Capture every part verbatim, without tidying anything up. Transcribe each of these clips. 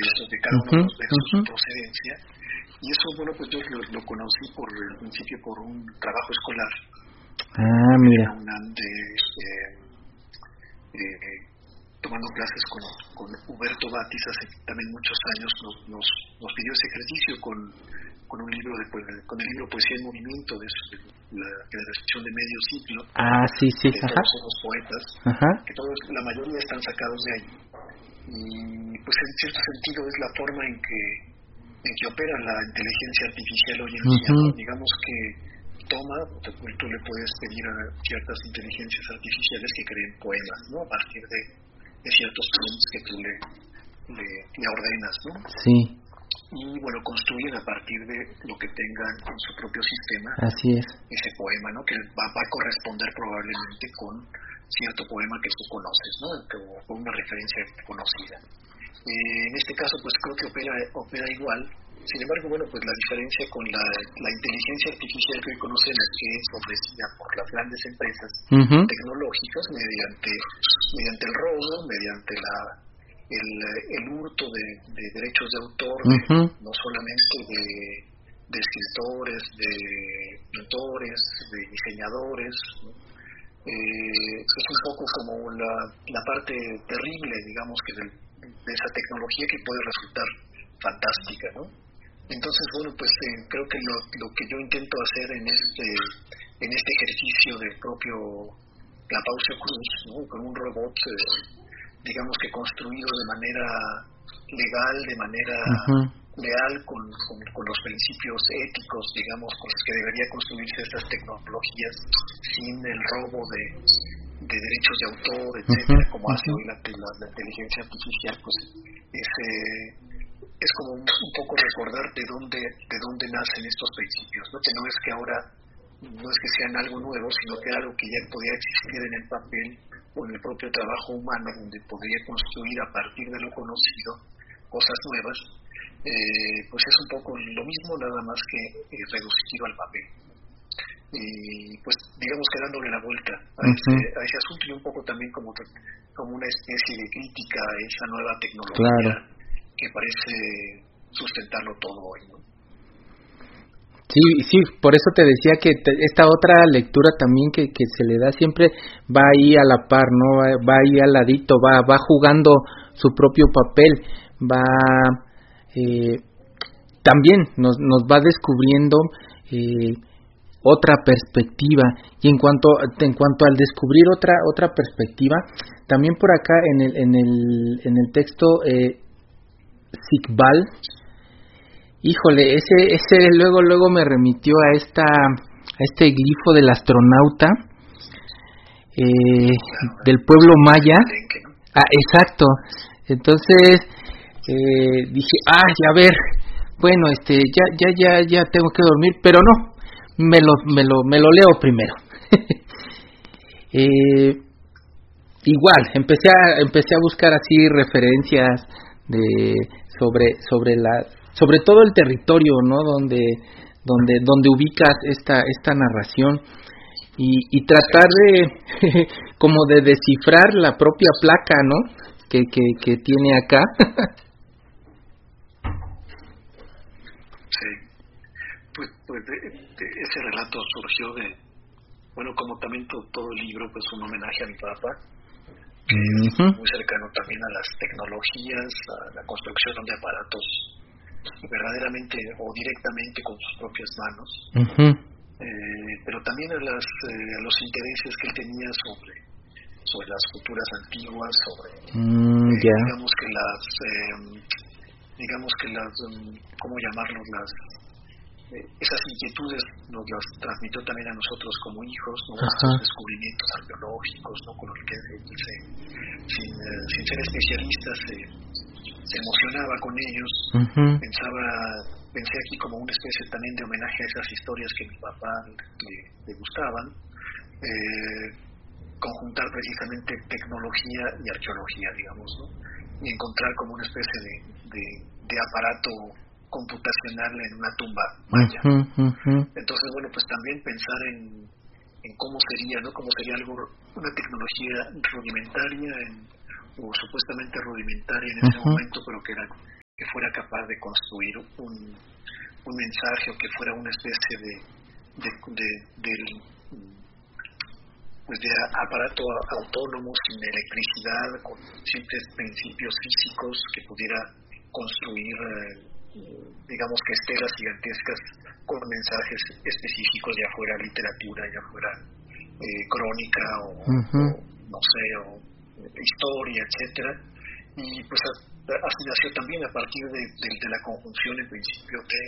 versos, de cada uno de los versos su procedencia. Y eso, bueno, pues yo lo, lo conocí por el principio por un trabajo escolar. Ah, mira. En UNAM de, eh, eh, tomando clases con, con Huberto Batis hace también muchos años, nos, nos, nos pidió ese ejercicio con, con un libro de, con el libro Poesía en Movimiento de, de la generación de medio siglo. Ah, sí, sí, de ajá. Todos somos poetas, ajá. que todos, la mayoría están sacados de ahí. Y pues en cierto sentido es la forma en que en que opera la inteligencia artificial hoy en día, uh-huh. ¿no? Digamos que toma, tú le puedes pedir a ciertas inteligencias artificiales que creen poemas, ¿no? A partir de, de ciertos prompts que tú le, le, le ordenas, ¿no? Sí. Y bueno, construyen a partir de lo que tengan en su propio sistema. Así es. Ese poema, ¿no? Que va, va a corresponder probablemente con cierto poema que tú conoces, ¿no? Con una referencia conocida. Eh, en este caso, pues creo que opera, opera igual. Sin embargo, bueno, pues la diferencia con la, la inteligencia artificial que hoy conocemos, que es ofrecida por las grandes empresas uh-huh. tecnológicas mediante mediante el robo, mediante la el, el hurto de, de derechos de autor, uh-huh. de, no solamente de, de escritores, de pintores, de diseñadores, ¿no? Eh, es un poco como la, la parte terrible, digamos, que del de esa tecnología que puede resultar fantástica, ¿no? Entonces, bueno, pues eh, creo que lo, lo que yo intento hacer en este en este ejercicio del propio Clapaucio Cruz, ¿no? Con un robot, eh, digamos que construido de manera legal, de manera uh-huh. leal, con, con, con los principios éticos, digamos, con los que debería construirse estas tecnologías, sin el robo de de derechos de autor, etcétera, uh-huh, como hace uh-huh. hoy la, la, la inteligencia artificial, pues es, eh, es como un, un poco recordar de dónde de dónde nacen estos principios, ¿no? Que no es que ahora no es que sean algo nuevo, sino que algo que ya podía existir en el papel o en el propio trabajo humano, donde podría construir a partir de lo conocido cosas nuevas. Eh, pues es un poco lo mismo, nada más que eh, reducido al papel. Y pues digamos que dándole la vuelta a, uh-huh. ese, a ese asunto, y un poco también como, como una especie de crítica a esa nueva tecnología, claro, que parece sustentarlo todo hoy, ¿no? Sí, sí, por eso te decía que te, esta otra lectura también que, que se le da siempre va ahí a la par, ¿no? Va, va ahí al ladito, va, va jugando su propio papel, va eh, también nos, nos va descubriendo eh, otra perspectiva. Y en cuanto en cuanto al descubrir otra otra perspectiva, también por acá en el en el en el texto eh, Iqbal, híjole, ese ese luego luego me remitió a esta a este glifo del astronauta eh, del pueblo maya. Ah, exacto. Entonces eh, dije, ah, a ver, bueno, este, ya ya ya ya tengo que dormir, pero no. Me lo, me lo, me lo leo primero. eh, igual, empecé a, empecé a buscar así referencias de sobre, sobre la, sobre todo el territorio, ¿no? Donde, donde, donde ubicas esta, esta narración y, y tratar de, como de descifrar la propia placa, ¿no? Que, que, que tiene acá. Sí. Pues, pues de, de ese relato surgió de, bueno, como también todo, todo el libro, pues un homenaje a mi papá, que uh-huh. es muy cercano también a las tecnologías, a la construcción de aparatos verdaderamente o directamente con sus propias manos, uh-huh. eh, pero también a, las, eh, a los intereses que él tenía sobre, sobre las culturas antiguas, sobre, mm, eh, yeah. digamos que las, eh, digamos que las, um, ¿cómo llamarlos? Las esas inquietudes nos las transmitió también a nosotros como hijos, ¿no? Estos descubrimientos arqueológicos, ¿no? Con los que se, sin, eh, sin ser especialista se, se emocionaba con ellos. Uh-huh. Pensaba, pensé aquí como una especie también de homenaje a esas historias que mi papá le, le gustaban, eh, conjuntar precisamente tecnología y arqueología, digamos, ¿no? Y encontrar como una especie de, de, de aparato computacional en una tumba maya. Uh-huh, uh-huh. Entonces, bueno, pues también pensar en, en cómo sería, ¿no? Cómo sería algo, una tecnología rudimentaria en, o supuestamente rudimentaria en ese uh-huh. momento, pero que era que fuera capaz de construir un, un mensaje o que fuera una especie de, de, de, de, pues de aparato autónomo, sin electricidad, con simples principios físicos que pudiera construir, eh, digamos que estelas gigantescas con mensajes específicos, ya fuera literatura, ya fuera eh, crónica o, uh-huh. o no sé, o historia, etcétera. Y pues así nació también a partir de, de, de la conjunción en principio de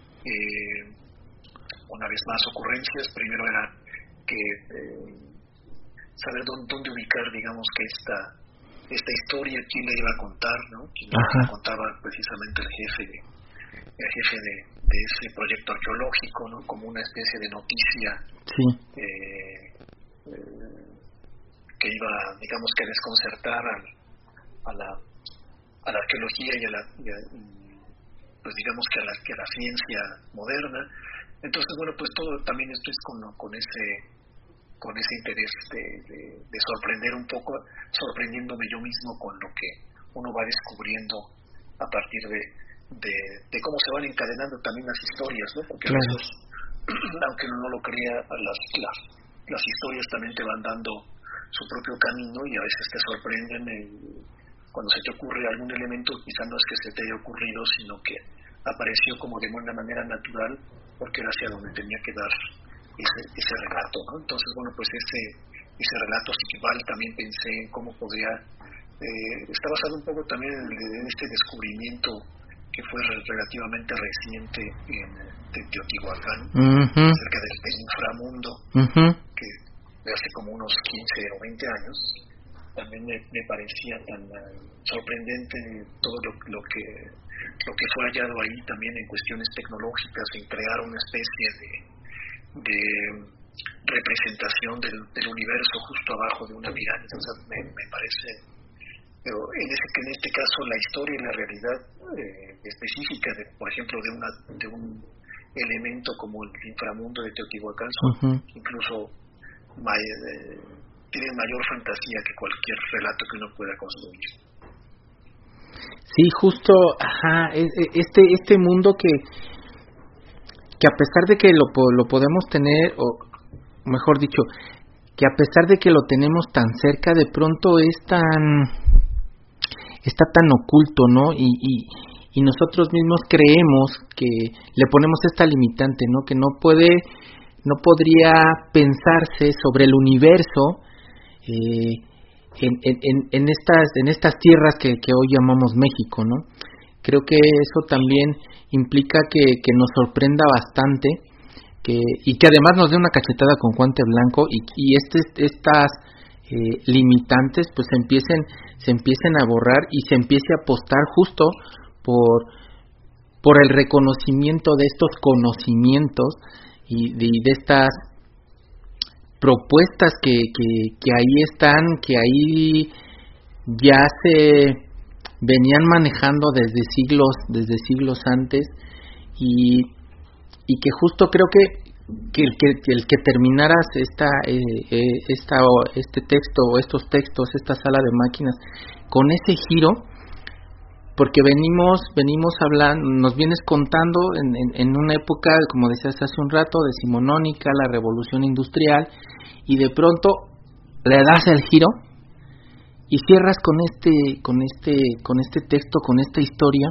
eh, una vez más ocurrencias. Primero era que eh, saber dónde, dónde ubicar, digamos, que esta esta historia, quién la iba a contar, ¿no? Quién la contaba, precisamente el jefe de, el jefe de, de ese proyecto arqueológico, ¿no? Como una especie de noticia sí. eh, eh, que iba, digamos, que a desconcertar a, a la a la arqueología y a la y a, pues digamos que a la que a la ciencia moderna. Entonces, bueno, pues todo también esto es con con ese con ese interés de, de, de sorprender un poco, sorprendiéndome yo mismo con lo que uno va descubriendo a partir de de, de cómo se van encadenando también las historias, ¿no? Porque claro. a veces, aunque uno no lo crea, las, las las historias también te van dando su propio camino y a veces te sorprenden el, cuando se te ocurre algún elemento, quizá no es que se te haya ocurrido, sino que apareció como de una manera natural, porque era hacia donde tenía que dar ese, ese relato, ¿no? Entonces, bueno, pues ese ese relato Siquibal también pensé en cómo podría, eh, está basado un poco también en, en este descubrimiento que fue relativamente reciente en Teotihuacán, uh-huh. cerca del, del inframundo, uh-huh. que de hace como unos quince o veinte años. También me, me parecía tan uh, sorprendente todo lo, lo que lo que fue hallado ahí también en cuestiones tecnológicas, en crear una especie de, de representación del, del universo justo abajo de una pirámide. O sea, me, me parece, pero en, ese, en este caso la historia y la realidad eh, específica, de, por ejemplo, de, una, de un elemento como el inframundo de Teotihuacán son uh-huh. incluso may, eh, tienen mayor fantasía que cualquier relato que uno pueda construir. Sí, justo, ajá, este este mundo que que a pesar de que lo lo podemos tener, o mejor dicho, que a pesar de que lo tenemos tan cerca, de pronto es tan está tan oculto, ¿no? Y y y nosotros mismos creemos que le ponemos esta limitante, ¿no? Que no puede no podría pensarse sobre el universo Eh, en, en, en estas en estas tierras que, que hoy llamamos México, ¿no? Creo que eso también implica que, que nos sorprenda bastante, que y que además nos dé una cachetada con guante blanco y, y este, estas eh, limitantes pues se empiecen se empiecen a borrar y se empiece a apostar justo por por el reconocimiento de estos conocimientos y de, y de estas propuestas que, que, que ahí están, que ahí ya se venían manejando desde siglos, desde siglos antes, y, y que justo creo que, que, el, que el que terminaras esta, eh, eh, esta, este texto o estos textos, esta sala de máquinas, con ese giro, porque venimos venimos hablando, nos vienes contando en, en, en una época, como decías hace un rato, decimonónica, la revolución industrial, y de pronto le das el giro y cierras con este con este con este texto, con esta historia,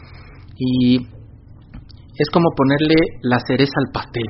y es como ponerle la cereza al pastel.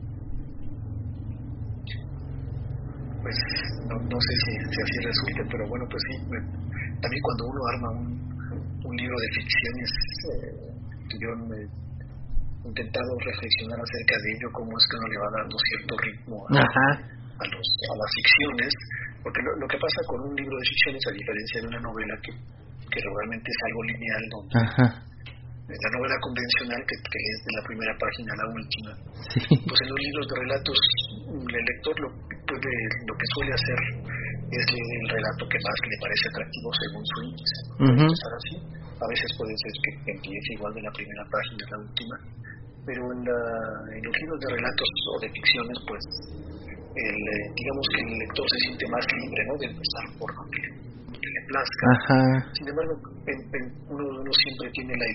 Pues no, no sé si, si así resulta, pero bueno, pues sí, me, también cuando uno arma un un libro de ficciones, eh, yo me he intentado reflexionar acerca de ello, cómo es que uno le va dando cierto ritmo a, a, los, a las ficciones, porque lo, lo que pasa con un libro de ficciones, a diferencia de una novela que, que realmente es algo lineal, donde Ajá. en la novela convencional que, que es de la primera página a la última, sí. pues en los libros de relatos el lector lo, puede, lo que suele hacer es el relato que más le parece atractivo según su índice. Puede uh-huh. empezar así. A veces puede ser que empiece igual de la primera página a la última, pero en, la, en los libros de relatos o de ficciones, pues el, digamos que el lector se siente más libre, ¿no?, de empezar por donde le, donde le plazca. Ajá. Sin embargo, en, en uno, uno siempre tiene la